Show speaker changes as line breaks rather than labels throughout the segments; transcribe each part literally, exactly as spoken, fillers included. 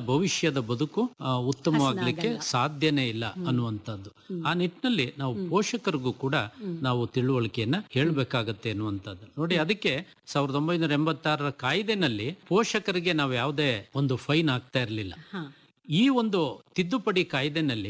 ಭವಿಷ್ಯದ ಬದುಕು ಉತ್ತಮವಾಗ್ಲಿಕ್ಕೆ ಸಾಧ್ಯನೇ ಇಲ್ಲ ಅನ್ನುವಂಥದ್ದು. ಆ ನಿಟ್ಟಿನಲ್ಲಿ ನಾವು ಪೋಷಕರಿಗೂ ಕೂಡ ನಾವು ತಿಳುವಳಿಕೆಯನ್ನ ಹೇಳ್ಬೇಕಾಗತ್ತೆ ಅನ್ನುವಂಥದ್ದು. ನೋಡಿ, ಅದಕ್ಕೆ ಸಾವಿರದ ಒಂಬೈನೂರ ಎಂಬತ್ತಾರರ ಕಾಯ್ದೆನಲ್ಲಿ ಪೋಷಕರಿಗೆ ನಾವು ಯಾವುದೇ ಒಂದು ಫೈನ್ ಆಗ್ತಾ ಇರಲಿಲ್ಲ. ಈ ಒಂದು ತಿದ್ದುಪಡಿ ಕಾಯ್ದೆನಲ್ಲಿ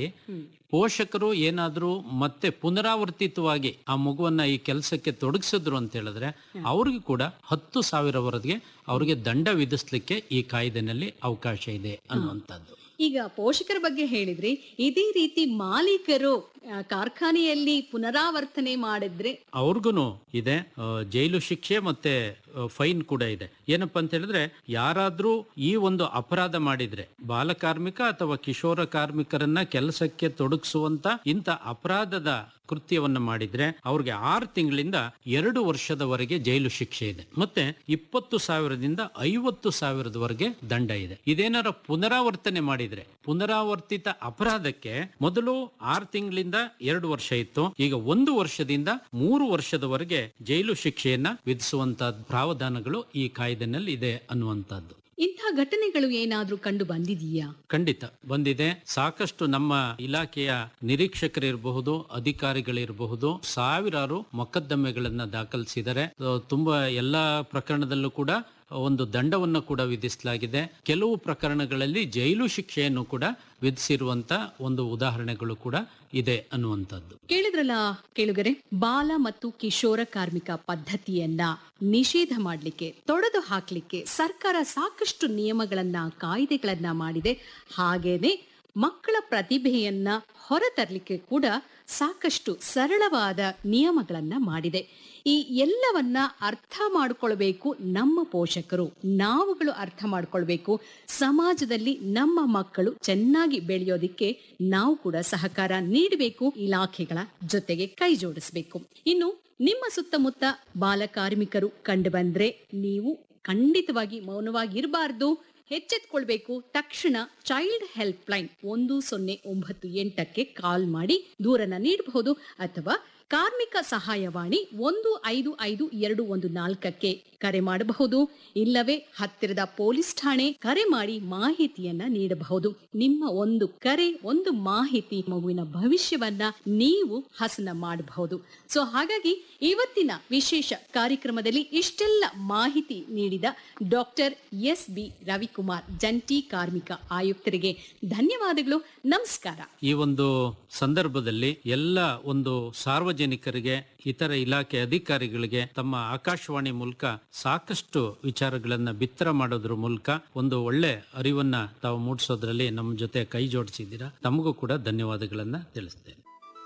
ಪೋಷಕರು ಏನಾದ್ರೂ ಮತ್ತೆ ಪುನರಾವರ್ತಿತವಾಗಿ ಆ ಮಗುವನ್ನ ಈ ಕೆಲಸಕ್ಕೆ ತೊಡಗಿಸಿದ್ರು ಅಂತ ಹೇಳಿದ್ರೆ ಅವ್ರಿಗೂ ಕೂಡ ಹತ್ತು ಸಾವಿರವರೆಗೆ ಅವ್ರಿಗೆ ದಂಡ ವಿಧಿಸ್ಲಿಕ್ಕೆ ಈ ಕಾಯ್ದೆನಲ್ಲಿ ಅವಕಾಶ ಇದೆ ಅನ್ನುವಂಥದ್ದು.
ಈಗ ಪೋಷಕರ ಬಗ್ಗೆ ಹೇಳಿದ್ರಿ, ಇದೇ ರೀತಿ ಮಾಲೀಕರು ಕಾರ್ಖಾನೆಯಲ್ಲಿ ಪುನರಾವರ್ತನೆ ಮಾಡಿದ್ರೆ ಅವ್ರಿಗೂ
ಇದೆ ಜೈಲು ಶಿಕ್ಷೆ ಮತ್ತೆ ಫೈನ್ ಕೂಡ ಇದೆ. ಏನಪ್ಪಾ ಅಂತ ಹೇಳಿದ್ರೆ, ಯಾರಾದ್ರೂ ಈ ಒಂದು ಅಪರಾಧ ಮಾಡಿದ್ರೆ, ಬಾಲಕಾರ್ಮಿಕ ಅಥವಾ ಕಿಶೋರ ಕಾರ್ಮಿಕರನ್ನ ಕೆಲಸಕ್ಕೆ ತೊಡಗಿಸುವಂತ ಇಂಥ ಅಪರಾಧದ ಕೃತ್ಯವನ್ನ ಮಾಡಿದ್ರೆ ಅವ್ರಿಗೆ ಆರು ತಿಂಗಳಿಂದ ಎರಡು ವರ್ಷದವರೆಗೆ ಜೈಲು ಶಿಕ್ಷೆ ಇದೆ, ಮತ್ತೆ ಇಪ್ಪತ್ತು ಸಾವಿರದಿಂದ ಐವತ್ತು ಸಾವಿರದವರೆಗೆ ದಂಡ ಇದೆ. ಇದೇನಾರ ಪುನರಾವರ್ತನೆ ಮಾಡಿದ್ರೆ, ಪುನರಾವರ್ತಿತ ಅಪರಾಧಕ್ಕೆ ಮೊದಲು ಆರು ತಿಂಗಳಿಂದ ಎರಡು ವರ್ಷ ಇತ್ತು, ಈಗ ಒಂದು ವರ್ಷದಿಂದ ಮೂರು ವರ್ಷದವರೆಗೆ ಜೈಲು ಶಿಕ್ಷೆಯನ್ನ ವಿಧಿಸುವಂತ ಪ್ರಾವಧಾನಗಳು ಈ ಕಾಯ್ದೆನಲ್ಲಿ ಇದೆ ಅನ್ನುವಂಥದ್ದು.
ಇಂಥ ಘಟನೆಗಳು ಏನಾದ್ರೂ ಕಂಡು ಬಂದಿದೆಯಾ?
ಖಂಡಿತ ಬಂದಿದೆ. ಸಾಕಷ್ಟು ನಮ್ಮ ಇಲಾಖೆಯ ನಿರೀಕ್ಷಕರಿರಬಹುದು, ಅಧಿಕಾರಿಗಳಿರಬಹುದು, ಸಾವಿರಾರು ಮೊಕದ್ದಮೆಗಳನ್ನ ದಾಖಲಿಸಿದ್ದಾರೆ. ತುಂಬಾ ಎಲ್ಲಾ ಪ್ರಕರಣದಲ್ಲೂ ಕೂಡ ಒಂದು ದಂಡವನ್ನು ಕೂಡ ವಿಧಿಸಲಾಗಿದೆ. ಕೆಲವು ಪ್ರಕರಣಗಳಲ್ಲಿ ಜೈಲು ಶಿಕ್ಷೆಯನ್ನು ಕೂಡ ವಿಧಿಸಿರುವಂತ ಒಂದು ಉದಾಹರಣೆಗಳು ಕೂಡ ಇದೆ ಅನ್ನುವಂಥದ್ದು.
ಕೇಳಿದ್ರಲ್ಲ ಕೇಳುಗರೆ, ಬಾಲ ಮತ್ತು ಕಿಶೋರ ಕಾರ್ಮಿಕ ಪದ್ಧತಿಯನ್ನ ನಿಷೇಧ ಮಾಡಲಿಕ್ಕೆ, ತೊಡೆದು ಹಾಕ್ಲಿಕ್ಕೆ ಸರ್ಕಾರ ಸಾಕಷ್ಟು ನಿಯಮಗಳನ್ನ, ಕಾಯ್ದೆಗಳನ್ನ ಮಾಡಿದೆ. ಹಾಗೇನೆ ಮಕ್ಕಳ ಪ್ರತಿಭೆಯನ್ನ ಹೊರತರಲಿಕ್ಕೆ ಕೂಡ ಸಾಕಷ್ಟು ಸರಳವಾದ ನಿಯಮಗಳನ್ನ ಮಾಡಿದೆ. ಈ ಎಲ್ಲವನ್ನ ಅರ್ಥ ಮಾಡಿಕೊಳ್ಬೇಕು ನಮ್ಮ ಪೋಷಕರು, ನಾವುಗಳು ಅರ್ಥ ಮಾಡಿಕೊಳ್ಬೇಕು. ಸಮಾಜದಲ್ಲಿ ನಮ್ಮ ಮಕ್ಕಳು ಚೆನ್ನಾಗಿ ಬೆಳೆಯೋದಿಕ್ಕೆ ನಾವು ಕೂಡ ಸಹಕಾರ ನೀಡಬೇಕು, ಇಲಾಖೆಗಳ ಜೊತೆಗೆ ಕೈ ಜೋಡಿಸಬೇಕು. ಇನ್ನು ನಿಮ್ಮ ಸುತ್ತಮುತ್ತ ಬಾಲ ಕಾರ್ಮಿಕರು ಕಂಡು ಬಂದ್ರೆ ನೀವು ಖಂಡಿತವಾಗಿ ಮೌನವಾಗಿರಬಾರ್ದು, ಎಚ್ಚೆತ್ಕೊಳ್ಬೇಕು. ತಕ್ಷಣ ಚೈಲ್ಡ್ ಹೆಲ್ಪ್ ಲೈನ್ ಒಂದು ಸೊನ್ನೆ ಒಂಬತ್ತು ಎಂಟಕ್ಕೆ ಕಾಲ್ ಮಾಡಿ ದೂರನ್ನ ನೀಡಬಹುದು, ಅಥವಾ ಕಾರ್ಮಿಕ ಸಹಾಯವಾಣಿ ಒಂದು ಐದು ಐದು ಎರಡು ಒಂದು ನಾಲ್ಕಕ್ಕೆ ಕರೆ ಮಾಡಬಹುದು, ಇಲ್ಲವೇ ಹತ್ತಿರದ ಪೊಲೀಸ್ ಠಾಣೆ ಕರೆ ಮಾಡಿ ಮಾಹಿತಿಯನ್ನ ನೀಡಬಹುದು. ನಿಮ್ಮ ಒಂದು ಕರೆ, ಒಂದು ಮಾಹಿತಿ ಮಗುವಿನ ಭವಿಷ್ಯವನ್ನ ನೀವು ಹಸನ ಮಾಡಬಹುದು. ಸೊ ಹಾಗಾಗಿ ಇವತ್ತಿನ ವಿಶೇಷ ಕಾರ್ಯಕ್ರಮದಲ್ಲಿ ಇಷ್ಟೆಲ್ಲ ಮಾಹಿತಿ ನೀಡಿದ ಡಾಕ್ಟರ್ ಎಸ್ ಬಿ ರವಿಕುಮಾರ್, ಜಂಟಿ ಕಾರ್ಮಿಕ ಆಯುಕ್ತರಿಗೆ ಧನ್ಯವಾದಗಳು. ನಮಸ್ಕಾರ.
ಈ ಒಂದು ಸಂದರ್ಭದಲ್ಲಿ ಎಲ್ಲ ಒಂದು ಸಾರ್ವಜನಿಕರಿಗೆ, ಇತರ ಇಲಾಖೆ ಅಧಿಕಾರಿಗಳಿಗೆ ತಮ್ಮ ಆಕಾಶವಾಣಿ ಮೂಲಕ ಸಾಕಷ್ಟು ವಿಚಾರಗಳನ್ನ ಬಿತ್ತರ ಮಾಡೋದ್ರ ಮೂಲಕ ಒಂದು ಒಳ್ಳೆ ಅರಿವನ್ನ ತಾವು ಮೂಡಿಸೋದ್ರಲ್ಲಿ ನಮ್ಮ ಜೊತೆ ಕೈ ಜೋಡಿಸಿದ್ದೀರಾ. ತಮಗೂ ಕೂಡ ಧನ್ಯವಾದಗಳನ್ನ ತಿಳಿಸ್ತೇನೆ.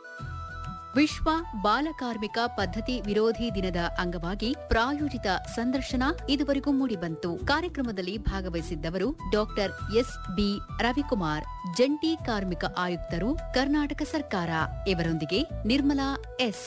ವಿಶ್ವ ಬಾಲಕಾರ್ಮಿಕ ಪದ್ಧತಿ ವಿರೋಧಿ ದಿನದ ಅಂಗವಾಗಿ ಪ್ರಾಯೋಜಿತ ಸಂದರ್ಶನ ಇದುವರೆಗೂ ಮೂಡಿಬಂತು. ಕಾರ್ಯಕ್ರಮದಲ್ಲಿ ಭಾಗವಹಿಸಿದ್ದವರು ಡಾಕ್ಟರ್ ಎಸ್ ಬಿ ರವಿಕುಮಾರ್, ಜಂಟಿ ಕಾರ್ಮಿಕ ಆಯುಕ್ತರು, ಕರ್ನಾಟಕ ಸರ್ಕಾರ. ಇವರೊಂದಿಗೆ ನಿರ್ಮಲಾ ಎಸ್.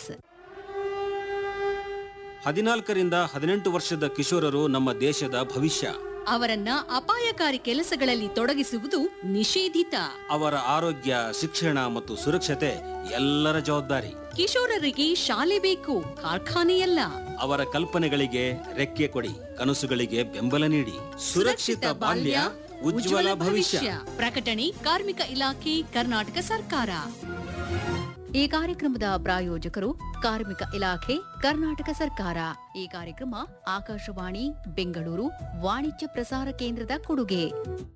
ಹದಿನಾಲ್ಕರಿಂದ ಹದಿನೆಂಟು ವರ್ಷದ ಕಿಶೋರರು ನಮ್ಮ ದೇಶದ ಭವಿಷ್ಯ.
ಅವರನ್ನ ಅಪಾಯಕಾರಿ ಕೆಲಸಗಳಲ್ಲಿ ತೊಡಗಿಸುವುದು ನಿಷೇಧಿತ.
ಅವರ ಆರೋಗ್ಯ, ಶಿಕ್ಷಣ ಮತ್ತು ಸುರಕ್ಷತೆ ಎಲ್ಲರ ಜವಾಬ್ದಾರಿ.
ಕಿಶೋರರಿಗೆ ಶಾಲೆ ಬೇಕು, ಕಾರ್ಖಾನೆಯಲ್ಲ.
ಅವರ ಕಲ್ಪನೆಗಳಿಗೆ ರೆಕ್ಕೆ ಕೊಡಿ, ಕನಸುಗಳಿಗೆ ಬೆಂಬಲ ನೀಡಿ. ಸುರಕ್ಷಿತ ಬಾಲ್ಯ, ಉಜ್ವಲ ಭವಿಷ್ಯ.
ಪ್ರಕಟಣೆ ಕಾರ್ಮಿಕ ಇಲಾಖೆ, ಕರ್ನಾಟಕ ಸರ್ಕಾರ.
ಈ ಕಾರ್ಯಕ್ರಮದ ಪ್ರಾಯೋಜಕರು ಕಾರ್ಮಿಕ ಇಲಾಖೆ, ಕರ್ನಾಟಕ ಸರ್ಕಾರ. ಈ ಕಾರ್ಯಕ್ರಮ ಆಕಾಶವಾಣಿ ಬೆಂಗಳೂರು ವಾಣಿಜ್ಯ ಪ್ರಸಾರ ಕೇಂದ್ರದ ಕೊಡುಗೆ.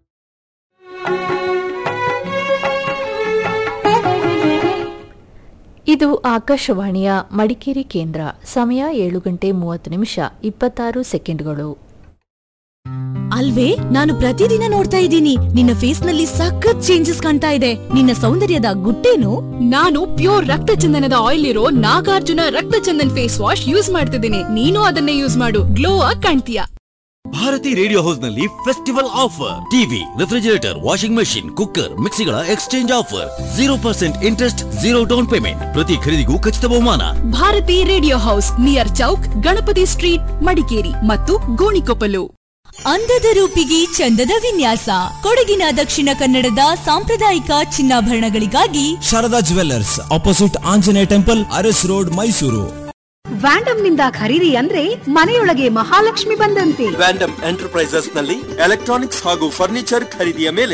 ಇದು ಆಕಾಶವಾಣಿಯ ಮಡಿಕೇರಿ ಕೇಂದ್ರ. ಸಮಯ ಏಳು ಗಂಟೆ ಮೂವತ್ತು ನಿಮಿಷ ಇಪ್ಪತ್ತಾರು ಸೆಕೆಂಡ್ಗಳು.
ಅಲ್ವೇ, ನಾನು ಪ್ರತಿದಿನ ನೋಡ್ತಾ ಇದ್ದೀನಿ, ನಿನ್ನ ಫೇಸ್ ನಲ್ಲಿ ಸಖತ್ ಚೇಂಜಸ್ ಕಾಣ್ತಾ ಇದೆ. ನಿನ್ನ ಸೌಂದರ್ಯದ ಗುಟ್ಟೇನು?
ನಾನು ಪ್ಯೂರ್ ರಕ್ತ ಚಂದನದ ಆಯಿಲ್ ಇರೋ ನಾಗಾರ್ಜುನ ರಕ್ತ ಚಂದನ್ ಫೇಸ್ ವಾಶ್ ಯೂಸ್ ಮಾಡ್ತಿದ್ದೀನಿ. ನೀನು ಅದನ್ನೇ ಯೂಸ್ ಮಾಡು, ಗ್ಲೋ ಆಗಿ ಕಾಣ್ತೀಯ.
ಭಾರತಿ ರೇಡಿಯೋ ಹೌಸ್ ನಲ್ಲಿ festival offer. TV, refrigerator, washing machine, cooker, ಮಿಕ್ಸಿಗಳ exchange offer. Zero percent interest, zero down payment. ಪ್ರತಿ ಖರೀದಿಗೂ ಖಚಿತ ಬಹುಮಾನ.
Bharati radio house, near Chowk, Ganapati street, Madikeri ಮತ್ತು ಗೋಣಿಕೊಪ್ಪಲು.
ಅಂದದ ರೂಪಿಗೆ ಚಂದದ ವಿನ್ಯಾಸ. ಕೊಡಗಿನ ದಕ್ಷಿಣ ಕನ್ನಡದ ಸಾಂಪ್ರದಾಯಿಕ ಚಿನ್ನಾಭರಣಗಳಿಗಾಗಿ
Sharada jewellers, opposite Anjaneya temple, Aras road, Mysuru.
ವ್ಯಾಂಡಮ್ ನಿಂದ ಖರೀದಿ ಅಂದ್ರೆ ಮನೆಯೊಳಗೆ ಮಹಾಲಕ್ಷ್ಮಿ ಬಂದಂತೆ.
ವ್ಯಾಂಡಮ್ ಎಂಟರ್ಪ್ರೈಸಸ್ ನಲ್ಲಿ ಎಲೆಕ್ಟ್ರಾನಿಕ್ಸ್ ಹಾಗೂ ಫರ್ನಿಚರ್ ಖರೀದಿಯ ಮೇಲೆ